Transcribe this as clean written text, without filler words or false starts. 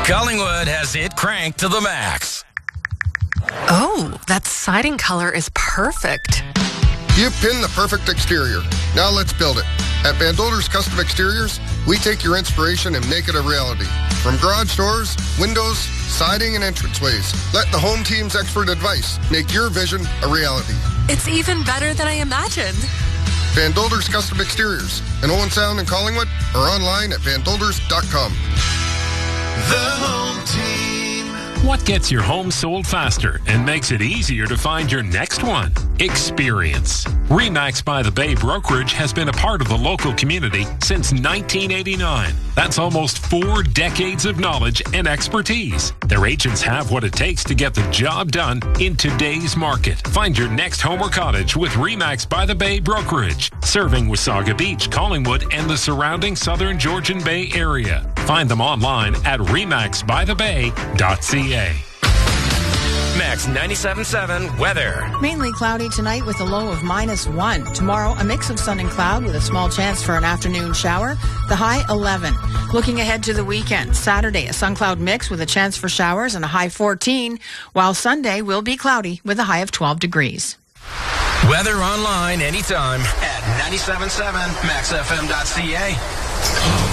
Collingwood has it cranked to the max. Oh, that siding color is perfect. You pinned the perfect exterior. Now let's build it. At Van Dolder's Custom Exteriors, we take your inspiration and make it a reality. From garage doors, windows, siding, and entranceways, let the home team's expert advice make your vision a reality. It's even better than I imagined. Van Dolder's Custom Exteriors in Owen Sound and Collingwood, or online at vandolders.com. The home team. What gets your home sold faster and makes it easier to find your next one? Experience. RE/MAX by the Bay Brokerage has been a part of the local community since 1989. That's almost 4 decades of knowledge and expertise. Their agents have what it takes to get the job done in today's market. Find your next home or cottage with RE/MAX by the Bay Brokerage, serving Wasaga Beach, Collingwood, and the surrounding southern Georgian Bay area. Find them online at remaxbythebay.ca. Max 97.7 weather. Mainly cloudy tonight with a low of -1. Tomorrow, a mix of sun and cloud with a small chance for an afternoon shower. The high 11. Looking ahead to the weekend, Saturday, a sun cloud mix with a chance for showers and a high 14, while Sunday will be cloudy with a high of 12 degrees. Weather online anytime at 97.7maxfm.ca.